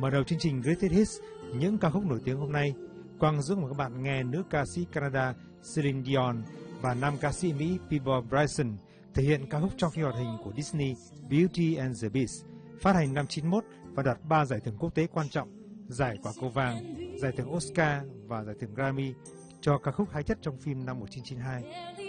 Mở đầu chương trình Greatest Hits, những ca khúc nổi tiếng hôm nay, Quang Dũng và các bạn nghe nữ ca sĩ Canada Celine Dion và nam ca sĩ Mỹ Peabo Bryson thể hiện ca khúc trong phim hoạt hình của Disney Beauty and the Beast, phát hành năm 91 và đoạt 3 giải thưởng quốc tế quan trọng, giải Quả cầu vàng, giải thưởng Oscar và giải thưởng Grammy cho ca khúc hay nhất trong phim năm 1992.